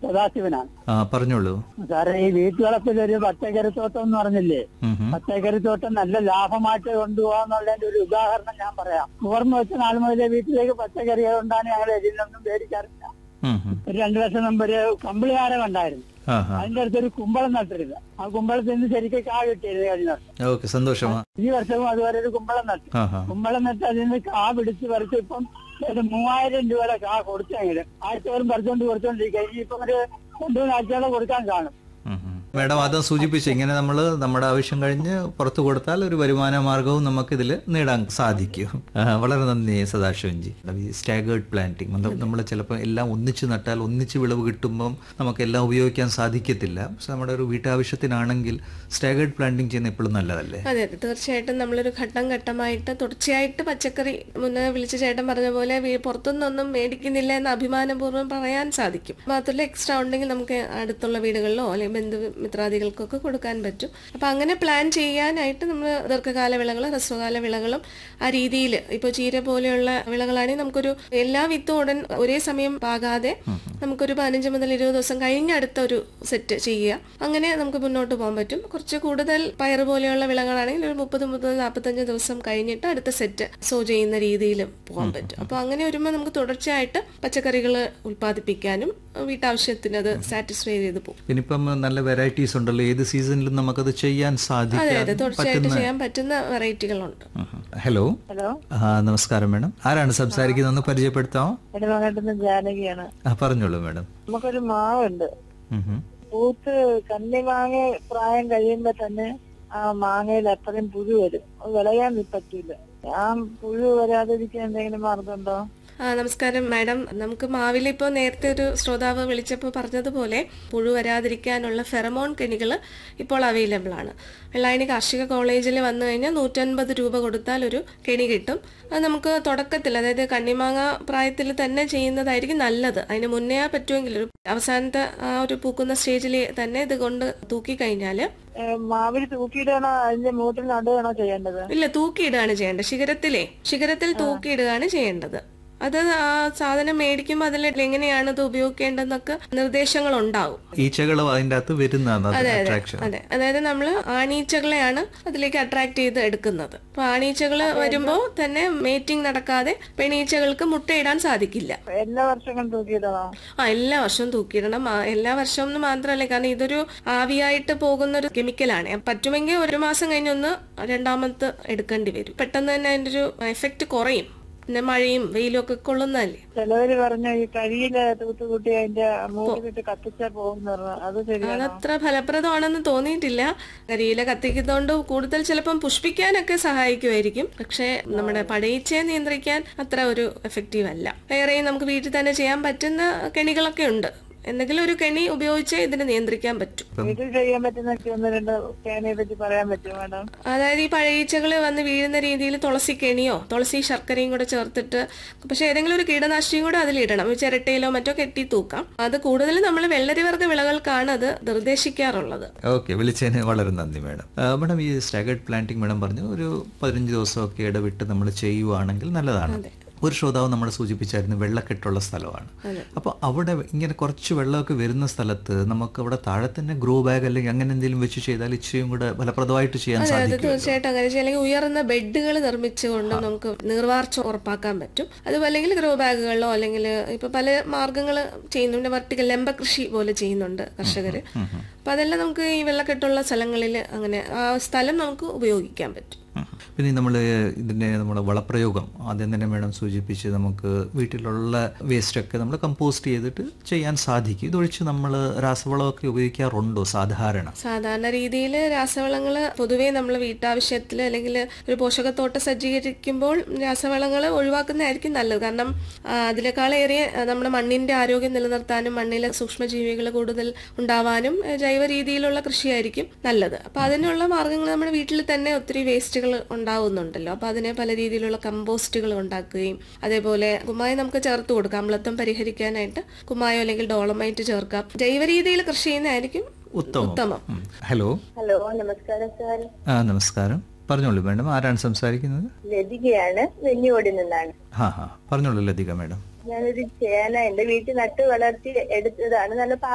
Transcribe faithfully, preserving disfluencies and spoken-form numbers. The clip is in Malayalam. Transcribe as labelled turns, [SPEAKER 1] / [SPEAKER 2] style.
[SPEAKER 1] സദാശിവനാണ്.
[SPEAKER 2] ആ പറഞ്ഞോളൂ
[SPEAKER 1] സാറേ, ഈ വീട്ടുവളപ്പിൽ ഒരു പച്ചക്കറിത്തോട്ടം എന്ന് പറഞ്ഞില്ലേ,
[SPEAKER 2] ഉം ഉം.
[SPEAKER 1] പച്ചക്കറിത്തോട്ടം നല്ല ലാഭമായിട്ട് കൊണ്ടുപോകാന്നുള്ളതിന്റെ ഒരു ഉദാഹരണം ഞാൻ പറയാം. ഓർമ്മ വെച്ച നാൾ മുതലേ വീട്ടിലേക്ക് പച്ചക്കറി കൊണ്ടാണ് ഞങ്ങൾ ഇതിലൊന്നും മേടിക്കാറില്ല.
[SPEAKER 2] ഉം ഉം.
[SPEAKER 1] ഒരു രണ്ടു വർഷം മുമ്പ് ഒരു കമ്പിളികാരം ഉണ്ടായിരുന്നു.
[SPEAKER 2] ആ ആ.
[SPEAKER 1] അതിന്റെ അടുത്തൊരു കുമ്പളം നട്ടിരുന്നു. ആ കുമ്പളത്തിൽ നിന്ന് ശരിക്കും കാ കിട്ടിയിരുന്നു കഴിഞ്ഞ വർഷം.
[SPEAKER 2] ഓക്കെ, സന്തോഷമാ.
[SPEAKER 1] ഈ വർഷവും അതുപോലെ ഒരു കുമ്പളം നട്ടു.
[SPEAKER 2] ആ ആ.
[SPEAKER 1] കുമ്പളം നട്ട് അതിൽ നിന്ന് കാ പിടിച്ച് പറിച്ച് ഇപ്പം ഒരു മൂവായിരം രൂപയുടെ കാ കൊടുത്തെങ്കിലും ആഴ്ചകളും പറിച്ചോണ്ട് കൊടുത്തോണ്ടിരിക്കുക. ഇനിയിപ്പം ഒരു രണ്ടു മൂന്നാഴ്ചയോടെ കൊടുക്കാൻ കാണും.
[SPEAKER 2] ഉം ഉം. മാഡം അത് സൂചിപ്പിച്ചു, ഇങ്ങനെ നമ്മൾ നമ്മുടെ ആവശ്യം കഴിഞ്ഞ് പുറത്തു കൊടുത്താൽ ഒരു വരുമാന മാർഗവും നമുക്ക് ഇതിൽ നേടാൻ സാധിക്കും. ആ, വളരെ നന്ദി സദാശിവൻജി. ഈ സ്റ്റാഗേർഡ് പ്ലാന്റിങ് നമ്മൾ ചിലപ്പോൾ എല്ലാം ഒന്നിച്ച് നട്ടാൽ ഒന്നിച്ച് വിളവ് കിട്ടുമ്പം നമുക്ക് എല്ലാം ഉപയോഗിക്കാൻ സാധിക്കത്തില്ല. പക്ഷെ നമ്മുടെ ഒരു വീട്ടാവശ്യത്തിനാണെങ്കിൽ സ്റ്റാഗേർഡ് പ്ലാന്റിങ് ചെയ്യുന്ന എപ്പോഴും നല്ലതല്ലേ?
[SPEAKER 3] അതെ അതെ, തീർച്ചയായിട്ടും നമ്മളൊരു ഘട്ടം ഘട്ടമായിട്ട് തുടർച്ചയായിട്ട് പച്ചക്കറി മുന്നേ വിളിച്ച ചേട്ടൻ പറഞ്ഞ പോലെ വീ- പുറത്തുനിന്നൊന്നും മേടിക്കുന്നില്ല എന്ന് അഭിമാനപൂർവ്വം പറയാൻ സാധിക്കും. മാത്രമല്ല എക്സ്ട്രാ ഉണ്ടെങ്കിൽ നമുക്ക് അടുത്തുള്ള വീടുകളിലോ അല്ലെങ്കിൽ ബന്ധു മിത്രാദികൾക്കൊക്കെ കൊടുക്കാൻ പറ്റും. അപ്പം അങ്ങനെ പ്ലാൻ ചെയ്യാനായിട്ട് നമ്മൾ ദീർഘകാല വിളകളും ഹ്രസ്വകാല വിളകളും ആ രീതിയിൽ ഇപ്പോൾ ചീര പോലെയുള്ള വിളകളാണെങ്കിൽ നമുക്കൊരു എല്ലാ വിത്തും ഉടൻ ഒരേ സമയം പാകാതെ നമുക്കൊരു പതിനഞ്ച് മുതൽ ഇരുപത് ദിവസം കഴിഞ്ഞ് അടുത്ത ഒരു സെറ്റ് ചെയ്യുക. അങ്ങനെ നമുക്ക് മുന്നോട്ട് പോകാൻ പറ്റും. കുറച്ച് കൂടുതൽ പയർ പോലെയുള്ള വിളകളാണെങ്കിൽ ഒരു മുപ്പത് മുതൽ നാൽപ്പത്തഞ്ച് ദിവസം കഴിഞ്ഞിട്ട് അടുത്ത സെറ്റ് സോ ചെയ്യുന്ന രീതിയിൽ പോകാൻ പറ്റും. അപ്പോൾ അങ്ങനെ വരുമ്പോൾ നമുക്ക് തുടർച്ചയായിട്ട് പച്ചക്കറികൾ ഉൽപ്പാദിപ്പിക്കാനും വീട്ടാവശ്യത്തിന് അത് സാറ്റിസ്ഫൈ ചെയ്ത് പോകും.
[SPEAKER 2] ഇനിയിപ്പം നല്ല വെറൈറ്റീസ് ഉണ്ടല്ലോ, ഏത് സീസണിലും നമുക്കത് ചെയ്യാൻ
[SPEAKER 3] അതെ
[SPEAKER 2] സാധിക്കും.
[SPEAKER 3] അതെ, തുടർച്ചയായിട്ട് ചെയ്യാൻ പറ്റുന്ന വെറൈറ്റികളുണ്ട്.
[SPEAKER 2] ഹലോ,
[SPEAKER 1] ഹലോ,
[SPEAKER 2] ആ നമസ്കാരം മാഡം. ആരാണ് സംസാരിക്കുന്നത്, ഒന്ന് പരിചയപ്പെടുത്താമോ?
[SPEAKER 1] എന്റെ മകന്റെ ജാനകിയാണ്.
[SPEAKER 2] ആ പറഞ്ഞോളൂ മാഡം.
[SPEAKER 1] നമുക്കൊരു മാവുണ്ട്.
[SPEAKER 2] ഉം ഉം.
[SPEAKER 1] പൂത്ത് കന്നി മാങ്ങ പ്രായം കഴിയുമ്പോ തന്നെ ആ മാങ്ങയിൽ അത്രയും പുഴു വരും. അത് വിളയാൻ പറ്റില്ല. ആ പുഴു വരാതിരിക്കാൻ എന്തെങ്കിലും മാർഗമുണ്ടോ?
[SPEAKER 3] ആ നമസ്കാരം മാഡം. നമുക്ക് മാവിൽ ഇപ്പോൾ നേരത്തെ ഒരു ശ്രോതാവ് വിളിച്ചപ്പോൾ പറഞ്ഞതുപോലെ പുഴു വരാതിരിക്കാനുള്ള ഫെറമോൺ കെണികൾ ഇപ്പോൾ അവൈലബിൾ ആണ്. വെള്ളായണി കാർഷിക കോളേജിൽ വന്നു കഴിഞ്ഞാൽ നൂറ്റൻപത് രൂപ കൊടുത്താൽ ഒരു കെണി കിട്ടും. അത് നമുക്ക് തുടക്കത്തിൽ, അതായത് കണ്ണിമാങ്ങ പ്രായത്തിൽ തന്നെ ചെയ്യുന്നതായിരിക്കും നല്ലത്. അതിന് മുന്നേ പറ്റുമെങ്കിൽ ഒരു അവസാനത്തെ ആ ഒരു പൂക്കുന്ന സ്റ്റേജിൽ തന്നെ ഇത് കൊണ്ട് തൂക്കി കഴിഞ്ഞാൽ
[SPEAKER 1] മാവിൽ തൂക്കിയിടാണോ അതിന്റെ മൂട്ടിൽ നടുകയാണോ ചെയ്യേണ്ടത്?
[SPEAKER 3] ഇല്ല, തൂക്കിയിടുകയാണ് ചെയ്യേണ്ടത്. ശിഖരത്തിലെ ശിഖരത്തിൽ തൂക്കിയിടുകയാണ് ചെയ്യേണ്ടത്. അത് ആ സാധനം മേടിക്കുമ്പോൾ അതിൽ എങ്ങനെയാണ് ഇത് ഉപയോഗിക്കേണ്ടതെന്നൊക്കെ നിർദ്ദേശങ്ങൾ ഉണ്ടാവും.
[SPEAKER 2] ഈച്ചകളും അതിന്റെ അകത്ത് വരുന്നതാണ്
[SPEAKER 3] അതെ അതെ
[SPEAKER 2] അട്രാക്ഷൻ.
[SPEAKER 3] അതെ, അതായത് നമ്മൾ ആണീച്ചകളെയാണ് അതിലേക്ക് അട്രാക്ട് ചെയ്ത് എടുക്കുന്നത്. അപ്പൊ ആണീച്ചകൾ വരുമ്പോൾ തന്നെ മേറ്റിംഗ് നടക്കാതെ പെണീച്ചകൾക്ക് മുട്ടയിടാൻ സാധിക്കില്ല.
[SPEAKER 1] എല്ലാ വർഷവും തൂക്കിയിടണോ?
[SPEAKER 3] ആ എല്ലാ വർഷവും തൂക്കിയിടണം. ആ, എല്ലാ വർഷവും എന്ന് മാത്രമല്ല, കാരണം ഇതൊരു ആവിയായിട്ട് പോകുന്ന ഒരു കെമിക്കലാണ്. പറ്റുമെങ്കിൽ ഒരു മാസം കഴിഞ്ഞൊന്ന് രണ്ടാമത്തെ എടുക്കേണ്ടി വരും. പെട്ടെന്ന് തന്നെ അതിന്റെ ഒരു എഫക്റ്റ് കുറയും. പിന്നെ മഴയും വെയിലും ഒക്കെ കൊള്ളുന്നതല്ലേ.
[SPEAKER 1] ചിലവര് പറഞ്ഞു ഈ കരിയില് തൂത്തുകൂട്ടി അതിന്റെ മൂക്കിലിട്ട് കത്തിച്ചാ പോകുന്ന പറഞ്ഞു. അത് ശരിയാണ്?
[SPEAKER 3] അതത്ര ഫലപ്രദമാണെന്ന് തോന്നിയിട്ടില്ല. കരിയില കത്തിക്കുന്നതുകൊണ്ട് കൂടുതൽ ചിലപ്പം പുഷ്പിക്കാനൊക്കെ സഹായിക്കുമായിരിക്കും. പക്ഷെ നമ്മുടെ പടയിച്ചയെ നിയന്ത്രിക്കാൻ അത്ര ഒരു എഫക്റ്റീവ് അല്ല. വേറെയും നമുക്ക് വീട്ടിൽ തന്നെ ചെയ്യാൻ പറ്റുന്ന കെണികളൊക്കെ ഉണ്ട്. എന്തെങ്കിലും ഒരു കെണി ഉപയോഗിച്ച് ഇതിനെ നിയന്ത്രിക്കാൻ പറ്റും.
[SPEAKER 1] വീട്ടിൽ ചെയ്യാൻ പറ്റുന്ന ഒന്ന് രണ്ട് കെണിയെ പറ്റി പറയാൻ പറ്റുമോ മാഡം?
[SPEAKER 3] അതായത് ഈ പഴയീച്ചകൾ വന്ന് വീഴുന്ന രീതിയിൽ തുളസി കെണിയോ തുളസി ശർക്കരയും കൂടെ ചേർത്തിട്ട്, പക്ഷെ ഏതെങ്കിലും ഒരു കീടനാശിനിയും കൂടെ അതിലിടണം. ചിരട്ടയിലോ മറ്റോ കെട്ടി തൂക്കാം. അത് കൂടുതൽ നമ്മൾ വെള്ളരിവർഗ്ഗ വിളകൾക്കാണ് അത് നിർദ്ദേശിക്കാറുള്ളത്.
[SPEAKER 2] ഓക്കെ, വിളിച്ചതിന് വളരെ നന്ദി മാഡം. മാഡം, ഈ സ്റ്റാഗേർഡ് പ്ലാന്റിംഗ് മാഡം പറഞ്ഞു ഒരു പതിനഞ്ച് ദിവസമൊക്കെ ഇടവിട്ട് നമ്മൾ ചെയ്യുവാണെങ്കിൽ നല്ലതാണ്. ഒരു ശ്രോതാവ് നമ്മൾ സൂചിപ്പിച്ചായിരുന്നു വെള്ളക്കെട്ടുള്ള സ്ഥലമാണ്. അപ്പോൾ അവിടെ ഇങ്ങനെ കുറച്ച് വെള്ളമൊക്കെ വരുന്ന സ്ഥലത്ത് നമുക്ക് അവിടെ താഴെ തന്നെ ഗ്രോ ബാഗ് അല്ലെങ്കിൽ അങ്ങനെ എന്തെങ്കിലും വെച്ച് ചെയ്താൽ ഇച്ചിരിയും കൂടെ ഫലപ്രദമായിട്ട് ചെയ്യാൻ സാധിക്കും.
[SPEAKER 3] തീർച്ചയായിട്ടും അങ്ങനെ ചെയ്യാം. അല്ലെങ്കിൽ ഉയർന്ന ബെഡുകൾ നിർമ്മിച്ചുകൊണ്ട് നമുക്ക് നീർവാർച്ച ഉറപ്പാക്കാൻ പറ്റും. അതുപോലെ അല്ലെങ്കിൽ ഗ്രോ ബാഗുകളിലോ അല്ലെങ്കിൽ ഇപ്പൊ പല മാർഗങ്ങൾ ചെയ്യുന്നുണ്ട്. വെർട്ടിക്കൽ ലംബ കൃഷി പോലെ ചെയ്യുന്നുണ്ട് കർഷകർ. അപ്പൊ അതെല്ലാം നമുക്ക് ഈ വെള്ളക്കെട്ടുള്ള സ്ഥലങ്ങളിൽ അങ്ങനെ ആ സ്ഥലം നമുക്ക് ഉപയോഗിക്കാൻ പറ്റും.
[SPEAKER 2] പിന്നെ നമ്മൾ ഇതിൻ്റെ നമ്മുടെ വളപ്രയോഗം ആദ്യം തന്നെ മേഡം സൂചിപ്പിച്ച് നമുക്ക് വീട്ടിലുള്ള വേസ്റ്റൊക്കെ നമ്മൾ കമ്പോസ്റ്റ് ചെയ്തിട്ട് ചെയ്യാൻ സാധിക്കും. ഇതൊഴിച്ച് നമ്മൾ രാസവളമൊക്കെ ഉപയോഗിക്കാറുണ്ടോ സാധാരണ?
[SPEAKER 3] സാധാരണ രീതിയിൽ രാസവളങ്ങൾ പൊതുവേ നമ്മൾ വീട്ടാവശ്യത്തിൽ അല്ലെങ്കിൽ ഒരു പോഷകത്തോട്ടം സജ്ജീകരിക്കുമ്പോൾ രാസവളങ്ങൾ ഒഴിവാക്കുന്നതായിരിക്കും നല്ലത്. കാരണം അതിനേക്കാളേറെ നമ്മുടെ മണ്ണിന്റെ ആരോഗ്യം നിലനിർത്താനും മണ്ണിലെ സൂക്ഷ്മജീവികൾ കൂടുതൽ ഉണ്ടാവാനും ജൈവ രീതിയിലുള്ള കൃഷിയായിരിക്കും നല്ലത്. അപ്പൊ അതിനുള്ള മാർഗങ്ങൾ നമ്മുടെ വീട്ടിൽ തന്നെ ഒത്തിരി വേസ്റ്റുകൾ ഉണ്ടാവുന്നുണ്ടല്ലോ. അപ്പൊ അതിനെ പല രീതിയിലുള്ള കമ്പോസ്റ്റുകൾ ഉണ്ടാക്കുകയും അതേപോലെ കുമ്മായം നമുക്ക് ചേർത്ത് കൊടുക്കാം. അമ്ലത്വം പരിഹരിക്കാനായിട്ട് കുമ്മായോ അല്ലെങ്കിൽ ഡോളമൈറ്റ് ചേർക്കാം. ജൈവ രീതിയിൽ കൃഷി ചെയ്യുന്നതായിരിക്കും ഉത്തമം.
[SPEAKER 2] ഹലോ
[SPEAKER 4] ഹലോ, നമസ്കാരം സാർ.
[SPEAKER 2] ആ നമസ്കാരം, പറഞ്ഞോളൂ മാഡം. ആരാണ് സംസാരിക്കുന്നത്?
[SPEAKER 4] ലതികയാണ്, വെഞ്ഞിയോടി നിന്നാണ്.
[SPEAKER 2] ഹാ ഹാ പറഞ്ഞോളൂ ലതിക മാഡം.
[SPEAKER 4] ഞാനൊരു ചേന എന്റെ വീട്ടിൽ നട്ട് വളർത്തി എടുത്തതാണ്. നല്ല